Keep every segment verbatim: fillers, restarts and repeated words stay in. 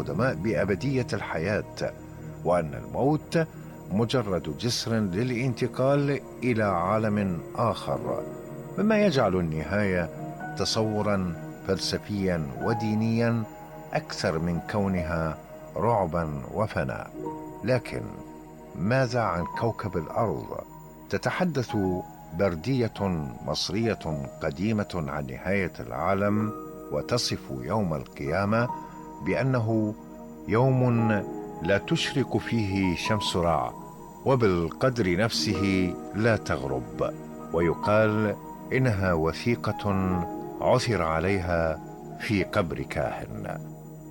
القدماء بأبدية الحياة، وأن الموت مجرد جسر للانتقال إلى عالم آخر، مما يجعل النهاية تصوراً فلسفياً ودينياً أكثر من كونها رعباً وفناء. لكن ماذا عن كوكب الأرض؟ تتحدث بردية مصرية قديمة عن نهاية العالم، وتصف يوم القيامة بأنه يوم لا تشرق فيه شمس رع، وبالقدر نفسه لا تغرب، ويقال إنها وثيقة عثر عليها في قبر كاهن.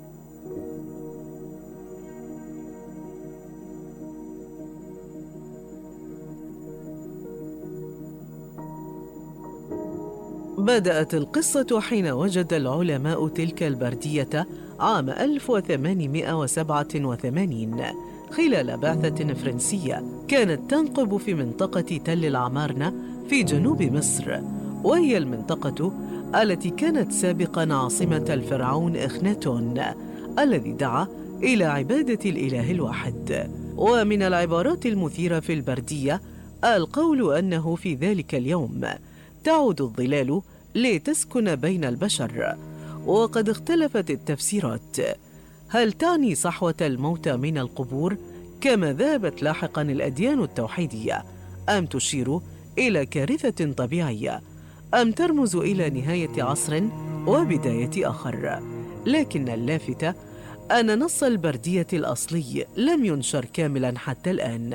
بدأت القصة حين وجد العلماء تلك البردية عام ألف وثمانمائة وسبعة وثمانين خلال بعثة فرنسية كانت تنقب في منطقة تل العمارنة في جنوب مصر، وهي المنطقة التي كانت سابقاً عاصمة الفرعون إخناتون الذي دعا إلى عبادة الإله الواحد. ومن العبارات المثيرة في البردية القول أنه في ذلك اليوم تعود الظلال لتسكن بين البشر. وقد اختلفت التفسيرات، هل تعني صحوة الموتى من القبور كما ذهبت لاحقا الأديان التوحيدية، أم تشير إلى كارثة طبيعية، أم ترمز إلى نهاية عصر وبداية آخر؟ لكن اللافت أن نص البردية الأصلي لم ينشر كاملا حتى الآن،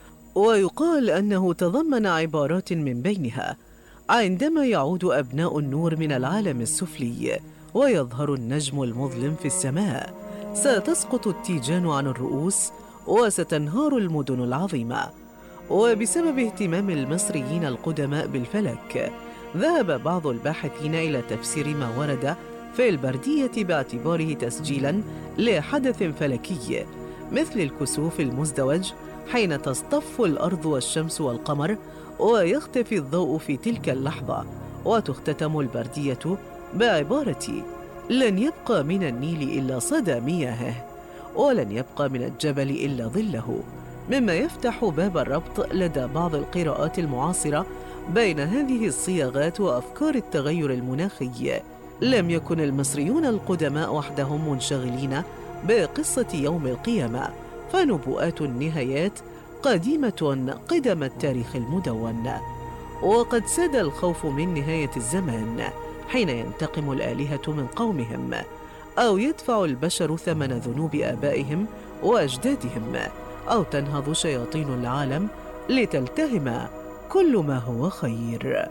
ويقال أنه تضمن عبارات من بينها: عندما يعود أبناء النور من العالم السفلي ويظهر النجم المظلم في السماء، ستسقط التيجان عن الرؤوس وستنهار المدن العظيمة. وبسبب اهتمام المصريين القدماء بالفلك، ذهب بعض الباحثين إلى تفسير ما ورد في البردية باعتباره تسجيلاً لحدث فلكي مثل الكسوف المزدوج حين تصطف الأرض والشمس والقمر ويختفي الضوء في تلك اللحظة. وتختتم البردية بعبارة: لن يبقى من النيل إلا صدى مياهه، ولن يبقى من الجبل إلا ظله، مما يفتح باب الربط لدى بعض القراءات المعاصرة بين هذه الصياغات وأفكار التغير المناخي. لم يكن المصريون القدماء وحدهم منشغلين بقصة يوم القيامة، فنبوءات النهايات قديمة قدم التاريخ المدون. وقد ساد الخوف من نهاية الزمان حين ينتقم الآلهة من قومهم، أو يدفع البشر ثمن ذنوب آبائهم وأجدادهم، أو تنهض شياطين العالم لتلتهم كل ما هو خير.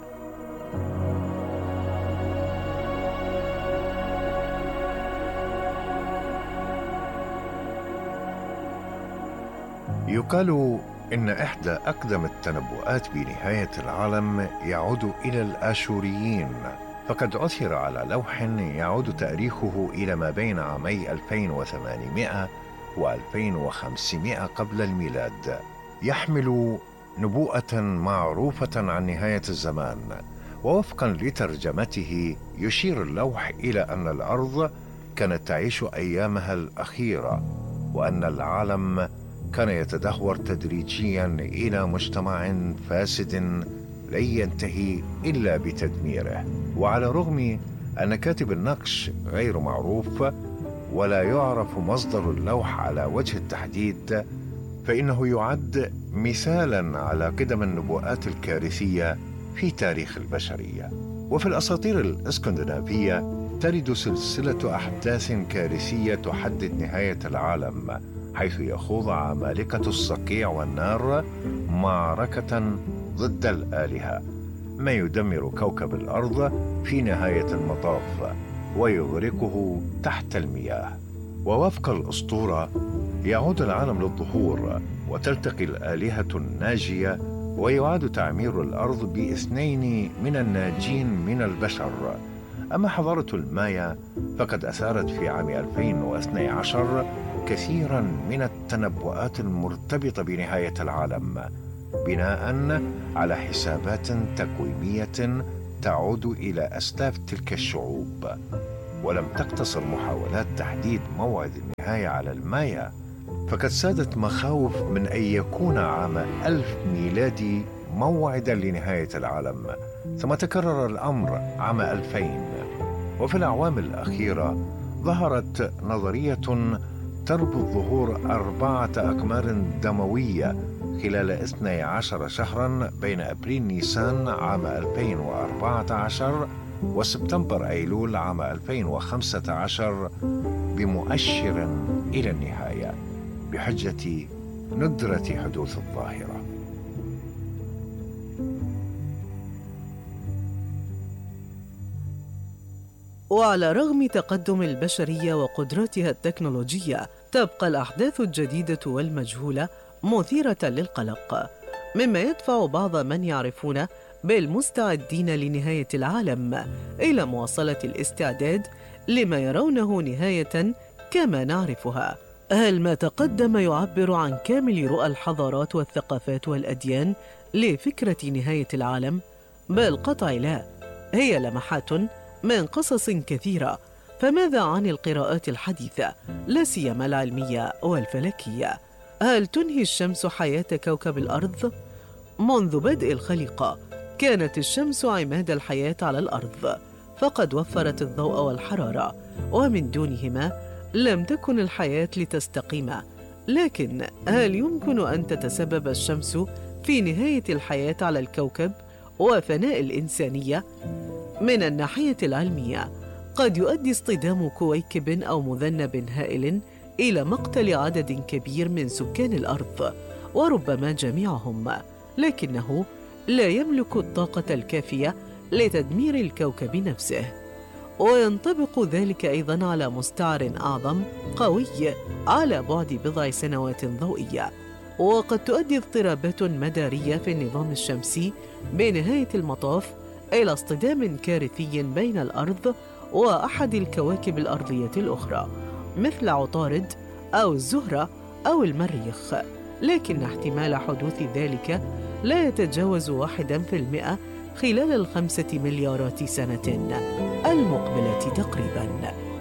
يقال إن إحدى أقدم التنبؤات بنهاية العالم يعود إلى الآشوريين، فقد عثر على لوح يعود تاريخه إلى ما بين عامي ألفين وثمانمائة و ألفين وخمسمائة قبل الميلاد، يحمل نبوءة معروفة عن نهاية الزمان. ووفقا لترجمته يشير اللوح إلى أن الأرض كانت تعيش أيامها الأخيرة، وأن العالم كان يتدهور تدريجيا إلى مجتمع فاسد لن ينتهي إلا بتدميره. وعلى الرغم أن كاتب النقش غير معروف ولا يعرف مصدر اللوح على وجه التحديد، فإنه يعد مثالا على قدم النبوءات الكارثية في تاريخ البشرية. وفي الأساطير الإسكندنافية ترد سلسلة أحداث كارثية تحدد نهاية العالم، حيث يخوض عمالقة الصقيع والنار معركة ضد الآلهة، ما يدمر كوكب الأرض في نهاية المطاف ويغرقه تحت المياه. ووفق الأسطورة يعود العالم للظهور وتلتقي الآلهة الناجية، ويعاد تعمير الأرض باثنين من الناجين من البشر. أما حضارة المايا فقد أثارت في عام ألفين واثني عشر كثيرا من التنبؤات المرتبطة بنهاية العالم، بناء على حسابات تقويمية تعود إلى أسلاف تلك الشعوب. ولم تقتصر محاولات تحديد موعد النهاية على المايا، فقد سادت مخاوف من أن يكون عام ألف ميلادي موعدا لنهاية العالم، ثم تكرر الأمر عام ألفين. وفي الأعوام الأخيرة ظهرت نظرية تربط ظهور أربعة أقمار دموية خلال اثني عشر شهرا بين أبريل نيسان عام ألفين وأربعة عشر وسبتمبر أيلول عام ألفين وخمسة عشر بمؤشر إلى النهاية بحجة ندرة حدوث الظاهرة. وعلى رغم تقدم البشرية وقدراتها التكنولوجية، تبقى الأحداث الجديدة والمجهولة مثيرة للقلق، مما يدفع بعض من يعرفون بالمستعدين لنهاية العالم إلى مواصلة الاستعداد لما يرونه نهاية كما نعرفها. هل ما تقدم يعبر عن كامل رؤى الحضارات والثقافات والأديان لفكرة نهاية العالم؟ بالقطع لا، هي لمحات من قصص كثيرة. فماذا عن القراءات الحديثة، لا سيما العلمية والفلكية؟ هل تنهي الشمس حياة كوكب الأرض؟ منذ بدء الخليقة كانت الشمس عماد الحياة على الأرض، فقد وفرت الضوء والحرارة، ومن دونهما لم تكن الحياة لتستقيم. لكن هل يمكن أن تتسبب الشمس في نهاية الحياة على الكوكب وفناء الإنسانية؟ من الناحية العلمية، قد يؤدي اصطدام كويكب أو مذنب هائل إلى مقتل عدد كبير من سكان الأرض، وربما جميعهم، لكنه لا يملك الطاقة الكافية لتدمير الكوكب نفسه. وينطبق ذلك أيضاً على مستعر أعظم قوي على بعد بضع سنوات ضوئية. وقد تؤدي اضطرابات مدارية في النظام الشمسي بنهاية المطاف إلى اصطدام كارثي بين الأرض وأحد الكواكب الأرضية الأخرى، مثل عطارد أو الزهرة أو المريخ، لكن احتمال حدوث ذلك لا يتجاوز واحدا في المئة خلال الخمسة مليارات سنة المقبلة تقريباً.